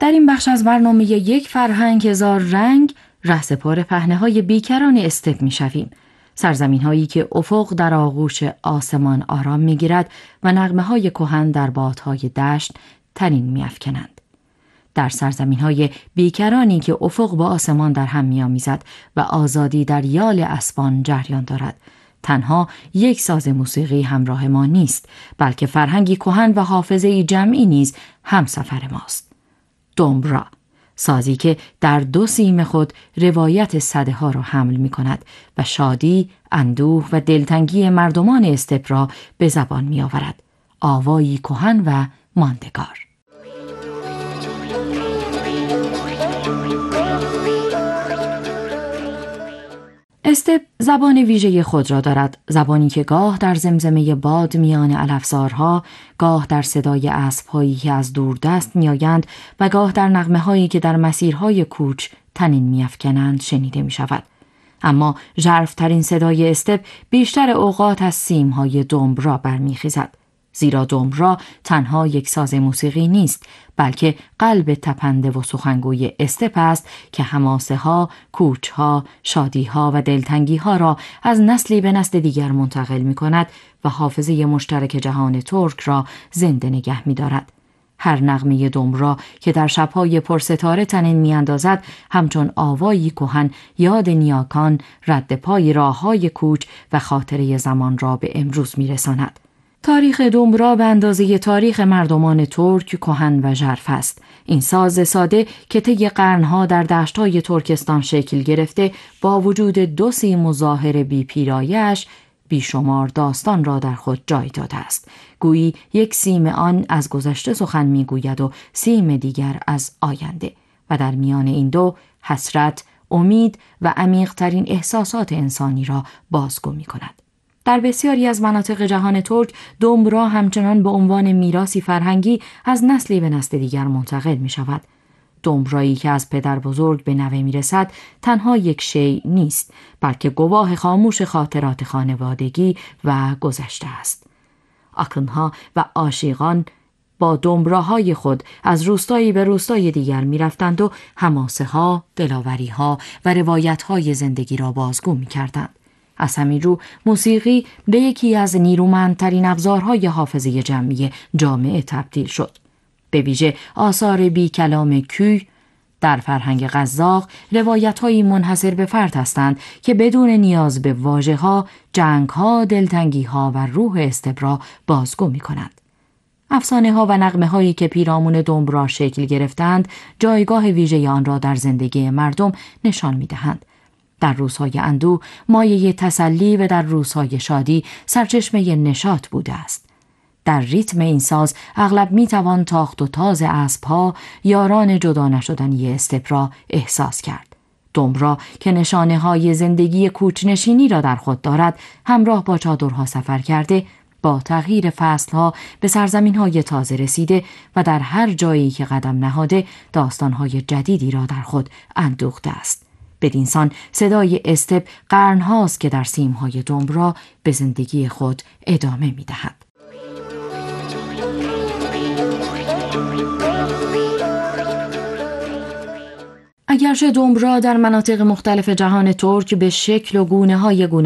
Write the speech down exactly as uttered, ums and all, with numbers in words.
در این بخش از برنامه یک فرهنگ هزار رنگ رهسپار پهنه‌های بیکران استپ می‌شویم. سرزمین‌هایی که افق در آغوش آسمان آرام می‌گیرد و نغمه‌های کهن در بادهای دشت تنین می‌افکنند. در سرزمین‌های بیکرانی که افق با آسمان در هم می‌آمیزد و آزادی در یال اسبان جریان دارد، تنها یک ساز موسیقی همراه ما نیست، بلکه فرهنگی کهن و حافظه‌ای جمعی نیز همسفر ماست. دومبرا، سازی که در دو سیم خود روایت سده‌ها را حمل می‌کند و شادی، اندوه و دلتنگی مردمان استپ را به زبان می‌آورد. آوایی کهن و ماندگار. استپ زبان ویژه خود را دارد، زبانی که گاه در زمزمه باد میان علفزارها، گاه در صدای اسب‌هایی که از دور دست میآیند و گاه در نغمه‌هایی که در مسیرهای کوچ تنین می‌افکنند شنیده می‌شود. اما ژرف‌ترین صدای استپ بیشتر اوقات از سیم‌های دومبرا برمیخیزد، زیرا دومبرا تنها یک ساز موسیقی نیست، بلکه قلب تپنده و سخنگوی استپ است که حماسه ها، کوچ ها، شادی ها و دلتنگی ها را از نسلی به نسل دیگر منتقل می کند و حافظه مشترک جهان ترک را زنده نگه می دارد. هر نغمه دومبرا که در شب‌های پرستاره تنین می‌اندازد، همچون آوایی کهن یاد نیاکان، رد پای راه‌های کوچ و خاطره زمان را به امروز می‌رساند. تاریخ دومبرا به اندازه تاریخ مردمان ترک کهن و ژرف است. این ساز ساده که طی قرنها در دشت‌های ترکستان شکل گرفته، با وجود دو سیم و ظاهر بی پیرایش، بیشمار داستان را در خود جای داده است. گویی یک سیم آن از گذشته سخن میگوید و سیم دیگر از آینده، و در میان این دو حسرت، امید و عمیق‌ترین احساسات انسانی را بازگو می‌کند. در بسیاری از مناطق جهان ترک، دومبرا همچنان به عنوان میراثی فرهنگی از نسلی به نسل دیگر منتقل می شود. دومبرایی که از پدر بزرگ به نوه می رسد، تنها یک شیء نیست، بلکه گواه خاموش خاطرات خانوادگی و گذشته است. آکونها و عاشقان با دومبراهای خود از روستایی به روستای دیگر می رفتند و حماسه ها، دلاوری ها و روایت های زندگی را بازگو می کردند. از همین رو موسیقی به یکی از نیرومندترین ابزارهای حافظه جمعی جامعه تبدیل شد. به ویژه آثار بی کلام کوی در فرهنگ قزاق روایت‌هایی منحصر به فرد هستند که بدون نیاز به واژه‌ها، جنگ‌ها، دلتنگی‌ها و روح استبرا بازگو می‌کنند. افسانه‌ها و نغمه‌هایی که پیرامون دومبرا شکل گرفتند، جایگاه ویژه آن را در زندگی مردم نشان می‌دهند. در روزهای اندوه مایه تسلی و در روزهای شادی سرچشمه نشاط بوده است. در ریتم این ساز اغلب میتوان تاخت و تاز اسب‌ها، یاران جدا نشدنی استپ را احساس کرد. دومبرا که نشانه های زندگی کوچنشینی را در خود دارد، همراه با چادرها سفر کرده، با تغییر فصلها به سرزمین‌های تازه رسیده و در هر جایی که قدم نهاده داستان‌های جدیدی را در خود اندوخته است. بدینسان صدای استپ قرن‌هاست که در سیم‌های دومبرا به زندگی خود ادامه می‌دهد. اگرچه دومبرا در مناطق مختلف جهان ترک به شکل و گونه‌های گوناگون